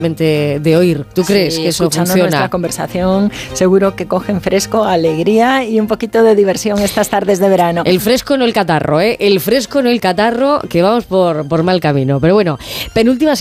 de oír. ¿Tú crees que eso escuchando funciona? Nuestra conversación, seguro que cogen fresco, alegría y un poquito de diversión estas tardes de verano. El fresco no el catarro, ¿eh? El fresco no el catarro, que vamos por mal camino. Pero bueno, penúltima